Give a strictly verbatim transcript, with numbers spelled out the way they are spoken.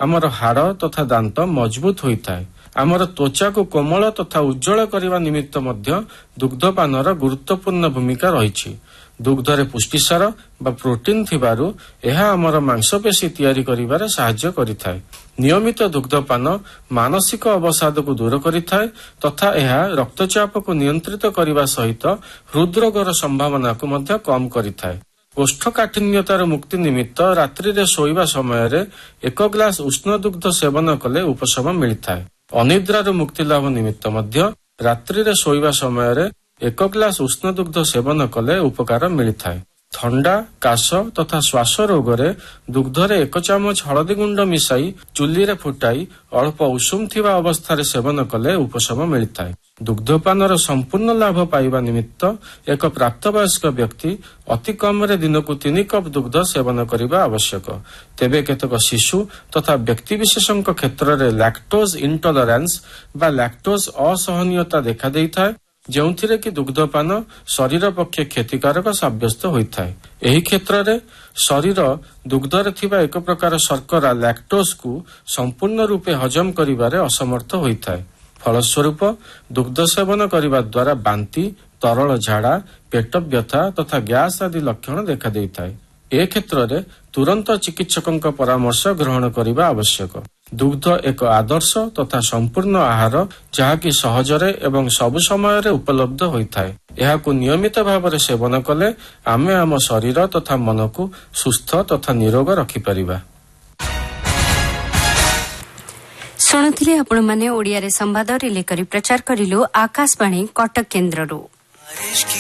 ଆମର ହାଡ଼ ତଥା ଦାନ୍ତ ମଜବୁତ ହୋଇଥାଏ। ଆମର ତ୍ୱଚାକୁ କୋମଳ ତଥା ଉଜ୍ଜଳ କରିବା ନିମିତ୍ତ ମଧ୍ୟ ଦୁଗ୍ଧପାନର ଗୁରୁତ୍ୱପୂର୍ଣ୍ଣ ଭୂମିକା ରହିଛି। ଦୁଗ୍ଧରେ ପୁଷ୍ଟିସାର ବା ପ୍ରୋଟିନ୍ ଥିବାରୁ ଏହା ଆମର ମାଂସପେଶୀ ତିଆରି କରିବାରେ ସାହାଯ୍ୟ କରିଥାଏ। ନିୟମିତ ଦୁଗ୍ଧପାନ ମାନସିକ ଅବସାଦକୁ ଦୂର କରିଥାଏ ତଥା ଏହା ରକ୍ତଚାପକୁ ନିୟନ୍ତ୍ରିତ କରିବା ସହିତ ହୃଦରୋଗର ସମ୍ଭାବନାକୁ ମଧ୍ୟ କମ୍ କରିଥାଏ। କୋଷ୍ଠକାଠିନ୍ୟତାର ମୁକ୍ତି ନିମିତ୍ତ ରାତ୍ରିରେ ଶୋଇବା ସମୟରେ ଏକ ଗ୍ଲାସ ଉଷ୍ଣ ଦୁଗ୍ଧ ସେବନ କଲେ ଉପଶମ ମିଳିଥାଏ। ଅନିଦ୍ରାରୁ ମୁକ୍ତି ଲାଭ ନିମିତ୍ତ ମଧ୍ୟ ରାତ୍ରିରେ ଶୋଇବା ସମୟରେ ଏକ ଗ୍ଲାସ ଉଷ୍ଣ ଦୁଗ୍ଧ ସେବନ କଲେ ଉପକାର ମିଳିଥାଏ। ଥଣ୍ଡା, କାଶ ତଥା ଶ୍ୱାସ ରୋଗରେ ଦୁଗ୍ଧରେ ଏକ ଚାମଚ ହଳଦୀ ଗୁଣ୍ଡ ମିଶାଇ ଚୁଲିରେ ଫୁଟାଇ ଅଳ୍ପ ଉଷୁମ ଥିବା ଅବସ୍ଥାରେ ସେବନ କଲେ ଉପଶମ ମିଳିଥାଏ। ଦୁଗ୍ଧପାନର ସମ୍ପୂର୍ଣ୍ଣ ଲାଭ ପାଇବା ନିମିତ୍ତ ଏକ ପ୍ରାପ୍ତବୟସ୍କ ବ୍ୟକ୍ତି ଅତି କମରେ ଦିନକୁ ତିନି କପ୍ ଦୁଗ୍ଧ ସେବନ କରିବା ଆବଶ୍ୟକ। ତେବେ କେତେକ ଶିଶୁ ତଥା ବ୍ୟକ୍ତିବିଶେଷଙ୍କ କ୍ଷେତ୍ରରେ ଲାକ୍ଟୋଜ ଇନଟଲରାନ୍ସ ବା ଲାକ୍ଟୋଜ ଅସହନୀୟତା ଦେଖାଦେଇଥାଏ, ଯେଉଁଥିରେ କି ଦୁଗ୍ଧପାନ ଶରୀର ପକ୍ଷେ କ୍ଷତିକାରକ ସାବ୍ୟସ୍ତ ହୋଇଥାଏ। ଏହି କ୍ଷେତ୍ରରେ ଶରୀର ଦୁଗ୍ଧରେ ଥିବା ଏକ ପ୍ରକାର ଶର୍କରା ଲାକ୍ଟୋଜକୁ ସମ୍ପୂର୍ଣ୍ଣ ରୂପେ ହଜମ କରିବାରେ ଅସମର୍ଥ ହୋଇଥାଏ। ଫଳସ୍ୱରୂପ ଦୁଗ୍ଧ ସେବନ କରିବା ଦ୍ୱାରା ବାନ୍ତି, ତରଳ ଝାଡ଼ା, ପେଟ ବ୍ୟଥା ତଥା ଗ୍ୟାସ୍ ଆଦି ଲକ୍ଷଣ ଦେଖାଦେଇଥାଏ। ଏ କ୍ଷେତ୍ରରେ ତୁରନ୍ତ ଚିକିତ୍ସକଙ୍କ ପରାମର୍ଶ ଗ୍ରହଣ କରିବା ଆବଶ୍ୟକ। ଦୁଗ୍ଧ ଏକ ଆଦର୍ଶ ତଥା ସମ୍ପୂର୍ଣ୍ଣ ଆହାର ଯାହାକି ସହଜରେ ଏବଂ ସବୁ ସମୟରେ ଉପଲବ୍ଧ ହୋଇଥାଏ। ଏହାକୁ ନିୟମିତ ଭାବରେ ସେବନ କଲେ ଆମେ ଆମ ଶରୀର ତଥା ମନକୁ ସୁସ୍ଥ ତଥା ନିରୋଗ ରଖିପାରିବା। ଶୁଣୁଥିଲେ ଆପଣମାନେ ଓଡ଼ିଆରେ ସମ୍ବାଦ ରିଲେ କରି ପ୍ରଚାର କରିଲୁ ଆକାଶବାଣୀ କଟକ କେନ୍ଦ୍ରରୁ।